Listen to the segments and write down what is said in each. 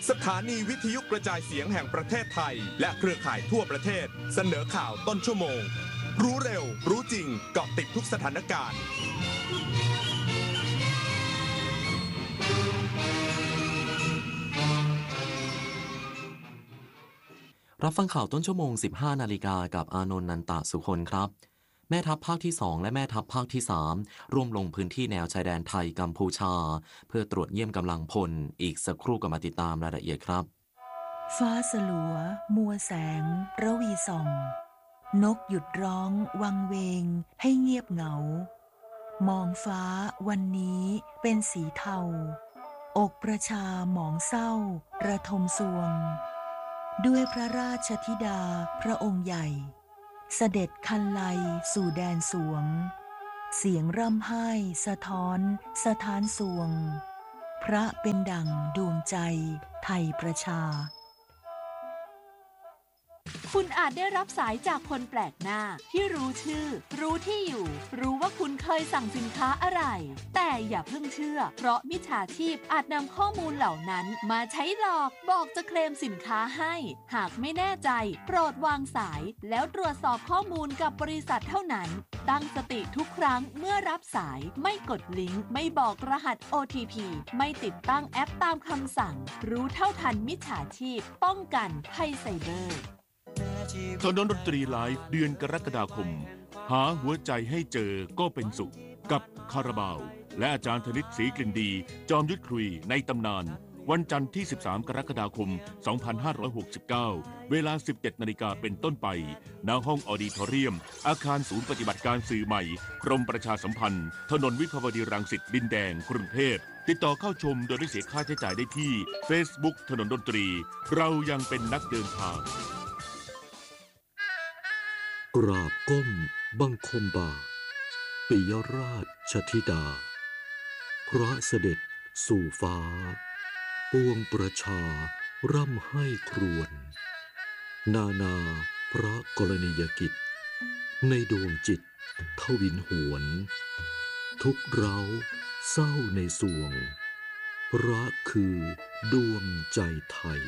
สถานีวิทยุกระจายเสียงแห่งประเทศไทยและเครือข่ายทั่วประเทศเสนอข่าวต้นชั่วโมงรู้เร็วรู้จริงเกาะติดทุกสถานการณ์รับฟังข่าวต้นชั่วโมง 15 นาฬิกากับอานนท์ นันตะสุคนครับแม่ทัพภาคที่ 2 และแม่ทัพภาคที่ 3ร่วมลงพื้นที่แนวชายแดนไทยกัมพูชาเพื่อตรวจเยี่ยมกำลังพลอีกสักครู่ก็มาติดตามรายละเอียดครับฟ้าสลัวมัวแสงระวีส่องนกหยุดร้องวังเวงให้เงียบเหงามองฟ้าวันนี้เป็นสีเทาอกประชาหมองเศร้าระทมสวงด้วยพระราชธิดาพระองค์ใหญ่เสด็จคันไลสู่แดนสวงเสียงร่ำไห้สะท้อนสถานสวงพระเป็นดั่งดวงใจไทยประชาคุณอาจได้รับสายจากคนแปลกหน้าที่รู้ชื่อรู้ที่อยู่รู้ว่าคุณเคยสั่งสินค้าอะไรแต่อย่าเพิ่งเชื่อเพราะมิจฉาชีพอาจนำข้อมูลเหล่านั้นมาใช้หลอกบอกจะเคลมสินค้าให้หากไม่แน่ใจโปรดวางสายแล้วตรวจสอบข้อมูลกับบริษัทเท่านั้นตั้งสติทุกครั้งเมื่อรับสายไม่กดลิงก์ไม่บอกรหัส OTP ไม่ติดตั้งแอปตามคำสั่งรู้เท่าทันมิจฉาชีพป้องกันภัยไซเบอร์ถนนดนตรีไลฟ์เดือนกรกฎาคมหาหัวใจให้เจอก็เป็นสุขกับคาราบาวและอาจารย์ธนิตศรีกลิ่นดีจอมยุทธคุยในตำนานวันจันทร์ที่ 13 กรกฎาคม 2569 เวลา 17 นาฬิกาเป็นต้นไปณห้องออดิทอเรียมอาคารศูนย์ปฏิบัติการสื่อใหม่กรมประชาสัมพันธ์ถนนวิภาวดีรังสิตดินแดงกรุงเทพติดต่อเข้าชมโดยไม่เสียค่าใช้จ่ายได้ที่ Facebook ถนนดนตรีเรายังเป็นนักเดินทางกราบก้มบังคมบาทปิยราชธิดาพระเสด็จสู่ฟ้าปวงประชาร่ำให้ครวญนานาพระกรณียกิจในดวงจิตทวินหวนทุกเร้าเศร้าในสวงพระคือดวงใจไทย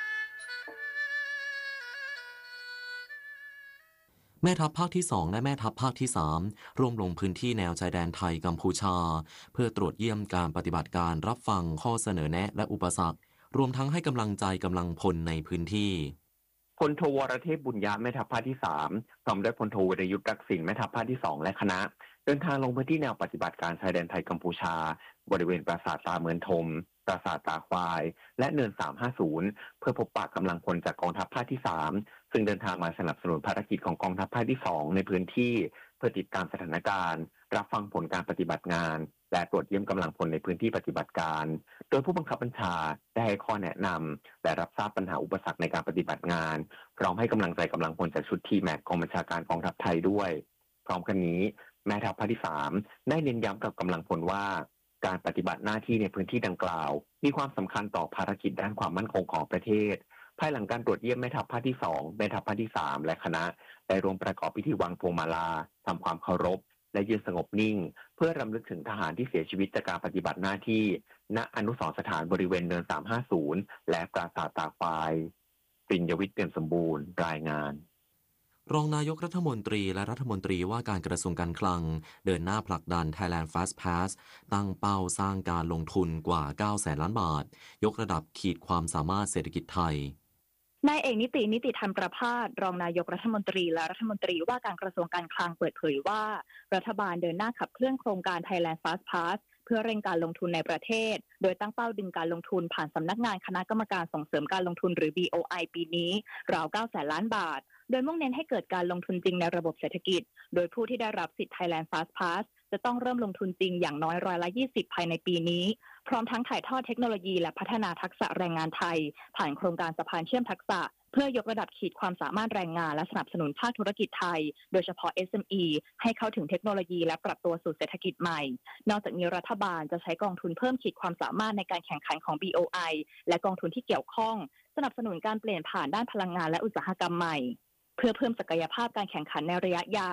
แม่ทัพภาคที่ 2 และแม่ทัพภาคที่ 3ร่วมลงพื้นที่แนวชายแดนไทยกัมพูชาเพื่อตรวจเยี่ยมการปฏิบัติการรับฟังข้อเสนอแนะและอุปสรรครวมทั้งให้กำลังใจกำลังพลในพื้นที่พลโทวรเทพบุญยะแม่ทัพภาคที่3พร้อมด้วยพลโทวรยุทธ์รักษิณแม่ทัพภาคที่2และคณะเดินทางลงพื้นที่แนวปฏิบัติการชายแดนไทยกัมพูชาบริเวณปราสาทตาเมือนทมปราสาทตาควายและเนิน350เพื่อพบปะกำลังพลจากกองทัพภาคที่3ซึ่งเดินทางมาสนับสนุนภารกิจของกองทัพภาคที่2ในพื้นที่เพื่อติดตามสถานการณ์รับฟังผลการปฏิบัติงานและตรวจเยี่ยมกำลังพลในพื้นที่ปฏิบัติการโดยผู้บังคับบัญชาได้ให้ข้อแนะนำและรับทราบปัญหาอุปสรรคในการปฏิบัติงานพร้อมให้กำลังใจกำลังพลจากชุดทีแม็กกองบัญชาการกองทัพไทยด้วยพร้อมกันนี้แม่ทัพภาคที่3ได้เน้นย้ำกับกำลังพลว่าการปฏิบัติหน้าที่ในพื้นที่ดังกล่าวมีความสำคัญต่อภารกิจด้านความมั่นคงของประเทศภายหลังการตรวจเยี่ยมแม่ทัพภาคที่2แม่ทัพภาคที่3และคณะได้ร่วมประกอบพิธีวางพวงมาลาทำความเคารพและยืนสงบนิ่งเพื่อรำลึกถึงทหารที่เสียชีวิตจากการปฏิบัติหน้าที่ณอนุสรณ์สถานบริเวณเนิน350และปราสาทตาควายปิญญวิทย์เปี่ยมสมบูรณ์รายงานรองนายกรัฐมนตรีและรัฐมนตรีว่าการกระทรวงการคลังเดินหน้าผลักดัน Thailand Fast Pass ตั้งเป้าสร้างการลงทุนกว่า 900,000 ล้านบาทยกระดับขีดความสามารถเศรษฐกิจไทยนายเอกนิติธรรมประภาสรองนายกรัฐมนตรีและรัฐมนตรีว่าการกระทรวงการคลังเปิดเผยว่ารัฐบาลเดินหน้าขับเคลื่อนโครงการ Thailand Fast Pass เพื่อเร่งการลงทุนในประเทศโดยตั้งเป้าดึงการลงทุนผ่านสำนักงานคณะกรรมการส่งเสริมการลงทุนหรือ BOI ปีนี้ราว 900,000 ล้านบาทโดยมุ่งเน้นให้เกิดการลงทุนจริงในระบบเศรษฐกิจโดยผู้ที่ได้รับสิทธิ์ Thailand Fast Pass จะต้องเริ่มลงทุนจริงอย่างน้อย20%ภายในปีนี้พร้อมทั้งถ่ายทอดเทคโนโลยีและพัฒนาทักษะแรงงานไทยผ่านโครงการสะพานเชื่อมทักษะเพื่อยกระดับขีดความสามารถแรงงานและสนับสนุนภาคธุรกิจไทยโดยเฉพาะ SME ให้เข้าถึงเทคโนโลยีและปรับตัวสู่เศรษฐกิจใหม่นอกจากนี้รัฐบาลจะใช้กองทุนเพิ่มขีดความสามารถในการแข่งขันของ BOI และกองทุนที่เกี่ยวข้องสนับสนุนการเปลี่ยนผ่านด้านพลังงานและอุตสาหกรรมใหม่เพื่อเพิ่มศักยภาพการแข่งขันในระยะยาว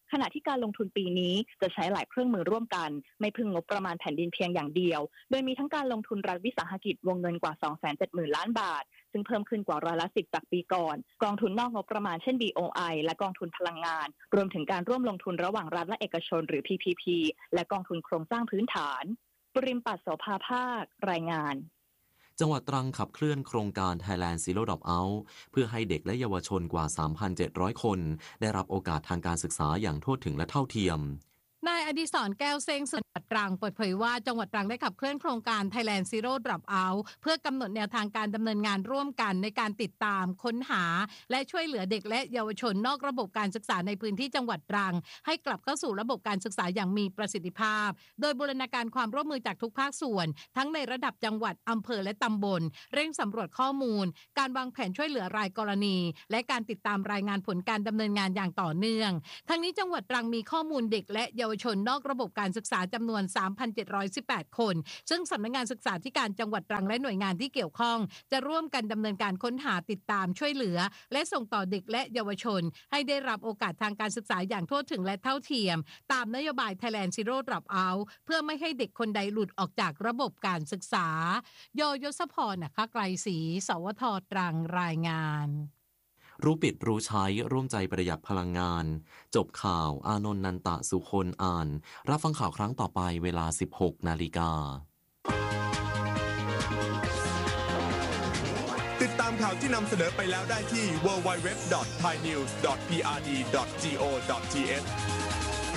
ขณะที่การลงทุนปีนี้จะใช้หลายเครื่องมือร่วมกันไม่พึ่งงบประมาณแผ่นดินเพียงอย่างเดียวโดยมีทั้งการลงทุนรัฐวิสาหกิจวงเงินกว่า 270,000 ล้านบาทซึ่งเพิ่มขึ้นกว่า10%จากปีก่อนกองทุนนอกงบประมาณเช่น BOI และกองทุนพลังงานรวมถึงการร่วมลงทุนระหว่างรัฐและเอกชนหรือ PPP และกองทุนโครงสร้างพื้นฐานปริมปัตย์ โสภาภาครายงานจังหวัดตรังขับเคลื่อนโครงการ Thailand Zero Dropout เพื่อให้เด็กและเยาวชนกว่า 3,700 คนได้รับโอกาสทางการศึกษาอย่างทั่วถึงและเท่าเทียมนายอดิศรแก้วเซ้งจังหวัดตรังเปิดเผยว่าจังหวัดตรังได้ขับเคลื่อนโครงการ Thailand Zero Dropout เพื่อกำหนดแนวทางการดำเนินงานร่วมกันในการติดตามค้นหาและช่วยเหลือเด็กและเยาวชนนอกระบบการศึกษาในพื้นที่จังหวัดตรังให้กลับเข้าสู่ระบบการศึกษาอย่างมีประสิทธิภาพโดยบูรณาการความร่วมมือจากทุกภาคส่วนทั้งในระดับจังหวัดอำเภอและตำบลเร่งสำรวจข้อมูลการวางแผนช่วยเหลือรายกรณีและการติดตามรายงานผลการดำเนินงานอย่างต่อเนื่องทั้งนี้จังหวัดตรังมีข้อมูลเด็กและเยาวชนนอกระบบการศึกษาจำนวน 3,718 คนซึ่งสำนักงานศึกษาธิการจังหวัดตรังและหน่วยงานที่เกี่ยวข้องจะร่วมกันดำเนินการค้นหาติดตามช่วยเหลือและส่งต่อเด็กและเยาวชนให้ได้รับโอกาสทางการศึกษาอย่างทั่วถึงและเท่าเทียมตามนโยบาย Thailand Zero Dropout เพื่อไม่ให้เด็กคนใดหลุดออกจากระบบการศึกษายศพรนะคะไกรศรีสวทตรังรายงานรู้ปิดรู้ใช้ร่วมใจประหยัดพลังงานจบข่าวอานนท์นันตะสุคนอ่านรับฟังข่าวครั้งต่อไปเวลา 16 นาฬิกาติดตามข่าวที่นำเสนอไปแล้วได้ที่ www.thainews.prd.go.th